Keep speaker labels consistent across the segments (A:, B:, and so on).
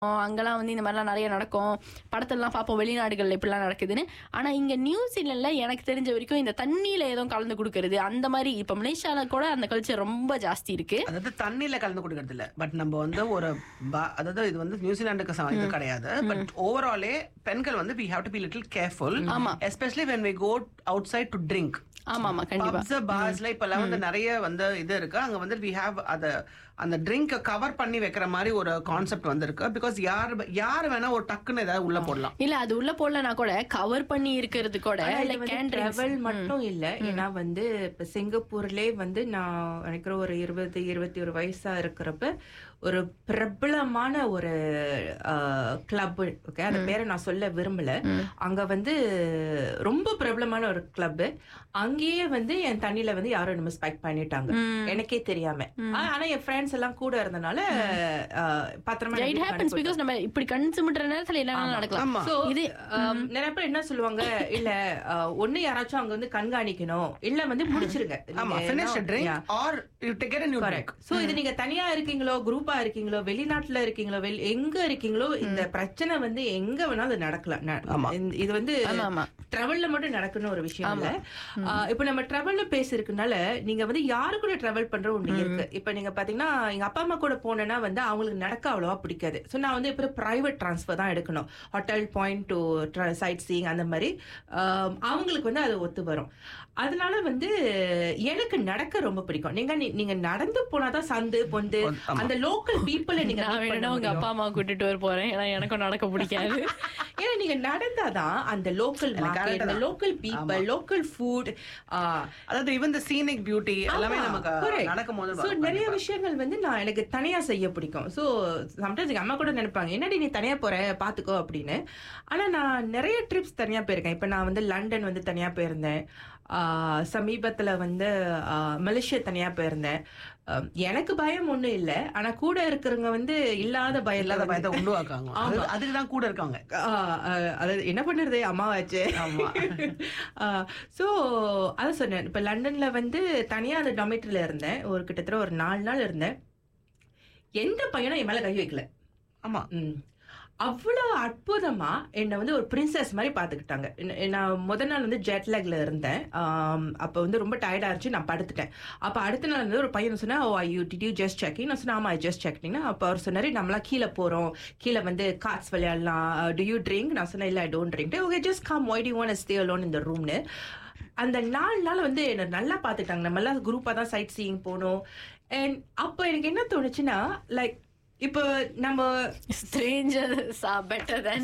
A: அங்கெல்லாம் வந்து இந்த மாதிரிலாம் நிறைய நடக்கும். படத்துலலாம் பார்ப்போம் வெளிநாடுகள்ல இப்படிலாம் நடக்குதுன்னு. ஆனா இங்க நியூசிலாந்துல எனக்கு தெரிஞ்ச வரைக்கும் இந்த தண்ணியில ஏதோ கலந்து கொடுக்கறது அந்த மாதிரி இப்ப மலேசியால கூட அந்த கல்ச்சர் ரொம்ப ஜாஸ்தி இருக்கு.
B: அதாவது தண்ணியில கலந்து கொடுக்கறது இல்ல, பட் நம்ம வந்து ஒரு அதாவது இது வந்து நியூசிலாந்துக்கு இது கிடையாது. பட் ஓவராலே பெண்கள் வந்து we have to be little careful, especially when we go outside to drink.
A: ஆமா கண்டிப்பா.
B: பார்ஸ்ல இப்பெல்லாம் வந்து நிறைய வந்து இது இருக்கு. அங்க வந்து we have அந்த ட்ரிங்க் கவர் பண்ணி வைக்கிற மாதிரி ஒரு கான்செப்ட் வந்திருக்கு. பிகாஸ் யார் வேணா ஒரு டக்குன்னு ஏதாவது உள்ள போடலாம்.
A: இல்ல அது உள்ள போடலனா கூட கவர் பண்ணி இருக்கிறது கூட
C: டிராவல் மட்டும் இல்ல. ஏன்னா வந்து இப்ப சிங்கப்பூர்லயே வந்து நான் நினைக்கிற ஒரு 20-21 வயசா இருக்கிறப்ப ஒரு பிரபலமான ஒரு கிளப், ஓகே அந்த பேரை நான் சொல்ல விரும்பல, அங்க வந்து ரொம்ப பிரபலமான ஒரு கிளப். அங்கேயே வந்து என் தண்ணியில வந்து யாரும் நம்ம ஸ்பைக் பண்ணிட்டாங்க எனக்கே தெரியாம. ஆனா என் ஃப்ரெண்ட்ஸ் எல்லாம் கூட இருந்தனால பத்திரமா
A: it happens because நம்ம இப்படி கண் சிமிட்ற நேரத்துல எல்லாம் நடக்கலாம். சோ இது
C: நிறைய பேர் என்ன சொல்லுவாங்க, இல்ல ஒண்ணு யாராச்சும் அங்க வந்து கண்காணிக்கணும், இல்ல வந்து முடிச்சிருங்க.
B: ஆமா, finish a drink or you take a new drink.
C: So இது நீங்க தனியா இருக்கீங்களோ குரூப்பா இருக்கீங்களோ வெளிநாட்டுல இருக்கீங்களோ எங்க இருக்கீங்களோ இந்த பிரச்சனை வந்து எங்க வேணாலும் அது நடக்கலாம். இது வந்து டிராவல்ல மட்டும் நடக்கணும் ஒரு விஷயம் இல்ல. இப்ப நம்ம டிராவல்ல பேசிருக்கனால நீங்க வந்து யாரு கூட டிராவல் பண்ற ஒண்ணு இருக்கு. இப்ப நீங்க பாத்தீங்கன்னா எங்க அப்பா அம்மா கூட போனேன்னா வந்து அவங்களுக்கு நடக்க அவ்வளவா பிடிக்காது. சோ நான் வந்து இப்ப பிரைவேட் டிரான்ஸ்பர் தான் எடுக்கணும், hotel point to side seeing அந்த மாதிரி. அவங்களுக்கு வந்து அது ஒத்து வரும். அதனால வந்து எனக்கு நடக்க ரொம்ப பிடிக்கும். நீங்க நடந்து போனாதான் சந்து பொந்து அந்த லோக்கல் பீப்புளை நீங்க
A: உங்க அப்பா அம்மா கூட்டிட்டு வர போறேன், ஏன்னா எனக்கும் நடக்க பிடிக்காது.
C: ஏன்னா நீங்க நடந்தாதான் அந்த லோக்கல் மார்க்கெட், அந்த லோக்கல் பீப்புள், லோக்கல் ஃபுட்,
B: அதாவது ஈவன் தி சீனிக் பியூட்டி எல்லாமே நமக்கு நடக்கும்போது
C: சோ நிறைய விஷயங்கள் வந்து நான் எனக்கு தனியா செய்ய பிடிக்கும். சோ சம்டைம்ஸ் எங்க அம்மா கூட நினைப்பாங்க என்னடி நீ தனியா போற பாத்துக்கோ அப்படின்னு. ஆனா நான் நிறைய ட்ரிப்ஸ் தனியா போயிருக்கேன். இப்ப நான் வந்து லண்டன் வந்து தனியா போயிருந்தேன். சமீபத்துல வந்து மலேசியா தனியா போயிருந்தேன். எனக்கு பயம் ஒண்ணும் இல்ல, ஆனா கூட இருக்கிறவங்க வந்து இல்லாத பயத்தை
B: உருவாக்காங்க. அதுக்குதான் கூட இருக்காங்க.
C: அதாவது என்ன பண்ணுறது, அம்மாவாச்சு. சோ அத சொன்னேன். இப்ப லண்டன்ல வந்து தனியா அந்த டொமேட்டரியில இருந்தேன். ஒரு கிட்டத்தட்ட ஒரு 4 நாள் இருந்தேன். எந்த பையனும் என் மேல கை வைக்கல.
B: ஆமா,
C: அவ்வளவு அற்புதமா என்ன வந்து ஒரு பிரின்சஸ் மாதிரி பாத்துக்கிட்டாங்க. நான் முதல் நாள் வந்து ஜெட்லாக்ல இருந்தேன். அப்ப வந்து ரொம்ப டயர்டா இருந்துச்சு, நான் படுத்துட்டேன். அப்ப அடுத்த நாள் வந்து ஒரு பையன் சொன்னா, ஓ you did you just checking? நான் சொன்னா ஆமா ஐ ஜஸ்ட் செக்கிங். அப்ப அவர் சொன்னாரு, நம்மளாம் கீழே போறோம், கீழே வந்து கார்ட்ஸ் விளையாடலாம், டு யூ ட்ரிங்க்? நான் சொன்னேன் இல்ல I don't drink. Okay just come, why do you want to stay alone in தி ரூம்னு. அந்த 4 நாள் வந்து என்ன நல்லா பாத்துட்டாங்க. நம்ம எல்லாம் குரூப்பா தான் சைட் சீயிங் போனோம். அண்ட் அப்ப எனக்கு என்ன தோணுச்சுன்னா, லைக் இப்போ நம்ம
A: strangers are better than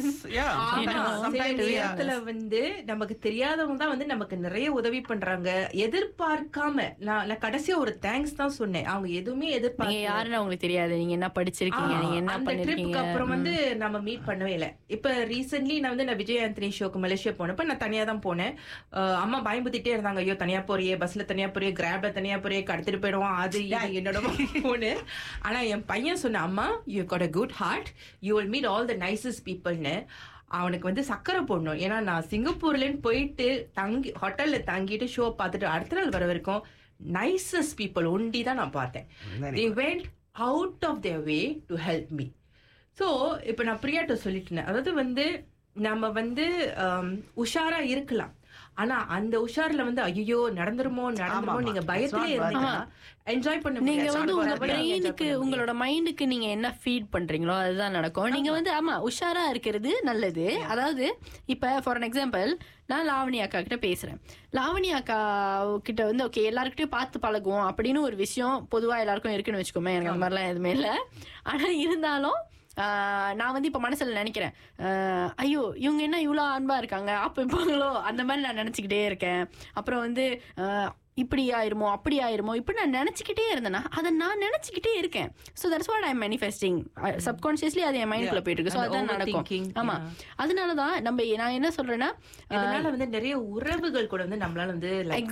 C: நேரத்துல வந்து நமக்கு தெரியாதவங்க தான் வந்து நமக்கு நிறைய உதவி பண்றாங்க. எதிர்பார்க்காம நான் கடைசியா ஒரு தேங்க்ஸ் தான் சொன்னேன். அவங்க எதுவுமே எதிர்பார்க்க,
A: யாருன்னு அவங்களுக்கு தெரியாது, நீங்க என்ன படிச்சிருக்கீங்க, நீங்க என்ன பண்ணிருக்கீங்க.
C: அப்புறம் வந்து நம்ம மீட் பண்ணவே இல்லை. இப்ப ரீசென்ட்லி நான் வந்து விஜய் ஆண்டனி ஷோக்கு மலேசியா போனப்ப நான் தனியா தான் போனேன். அம்மா பயம்புத்திட்டே இருந்தாங்க, ஐயோ தனியா போறியே, பஸ்ல தனியா போறியே, கிராப்ல தனியா போறியே, கடத்திட்டு போயிடுவோம், அது என்னோட போனு. ஆனா என் பையன் சொன்ன, அம்மா you got a good heart, you will meet all the nicest people னு. அவனுக்கு வந்து சக்கரை போடணும். ஏன்னா நான் சிங்கப்பூர்லன்னு போயிட்டு தங்கி ஹோட்டல்ல தங்கிட்டு ஷோ பார்த்துட்டு அடுத்த நாள் வர வரைக்கும் nicest people ஒண்டி தான் நான் பார்த்தேன். They went out of their way to help me. So இப்போ நான் பிரியாட்ட சொல்லிட்டேன், அதாவது வந்து நம்ம வந்து உஷாரா இருக்கலாம். ஆனா அந்த உஷார்ல வந்து ஐயோ நடந்துருமோ நீங்க பயத்திலே இருந்தீங்கன்னா என்ஜாய் பண்ண
A: நீங்க வந்து உங்க பிரெயினுக்கு, உங்களோட மைண்டுக்கு நீங்க என்ன ஃபீட் பண்றீங்களோ அதுதான் நடக்கும். நீங்க வந்து ஆமா உஷாரா இருக்கிறது நல்லது. அதாவது இப்ப ஃபார் அன் எக்ஸாம்பிள், நான் லாவணி அக்கா கிட்ட பேசுறேன். லாவணி அக்கா கிட்ட வந்து ஓகே எல்லாருக்கிட்டையும் பார்த்து பழகுவோம் அப்படின்னு ஒரு விஷயம் பொதுவா எல்லாருக்கும் இருக்குன்னு வச்சுக்கோமே. எனக்கு அந்த மாதிரிலாம் எதுவுமே இல்லை. ஆனா இருந்தாலும் நான் வந்து இப்ப மனசுல நினைக்கிறேன், ஐயோ இவங்க என்ன இவ்வளோ அன்பா இருக்காங்க, அப்ப இருப்பாங்களோ அந்த மாதிரி நான் நினைச்சுக்கிட்டே இருக்கேன். அப்புறம் வந்து இப்படி ஆயிருமோ அப்படி ஆயிருமோ இப்படி நான் நினைச்சுக்கிட்டே இருந்தேன்னா அதை நான் நினைச்சுக்கிட்டே இருக்கேன். So that's what I am manifesting. Subconsciously அது என் மைண்ட்குள்ள போயிட்டு இருக்கு. ஸோ அதான் நடக்கும். ஆமா, அதனாலதான் நான் என்ன சொல்றேன்னா,
C: அதனால வந்து நிறைய உறவுகள் கூட வந்து நம்மளால வந்து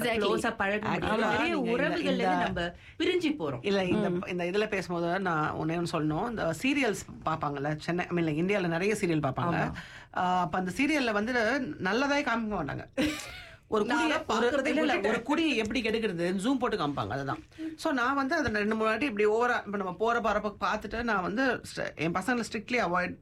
C: நிறைய உறவுகள் நம்ம பிரிஞ்சு போறோம்.
B: இல்ல இந்த இதுல பேசும்போது நான் ஒன்னு சொல்லணும். இந்த சீரியல்ஸ் பாப்பாங்கல்ல, சென்னை ஐ மீன் இந்தியால நிறைய சீரியல் பாப்பாங்க. அப்ப அந்த சீரியல்ல வந்து நல்லதாவே காமிக்க மாட்டாங்க. ஒரு குடி எப்படி கெடுக்கிறது ஜூம் போட்டு காமிப்பாங்க. அதுதான். சோ நான் வந்து அதை 2-3 வாட்டி இப்படி ஓவரா நம்ம போற பார்த்துட்டு நான் வந்து என் பசங்களை ஸ்ட்ரிக்ட்லி அவாய்ட்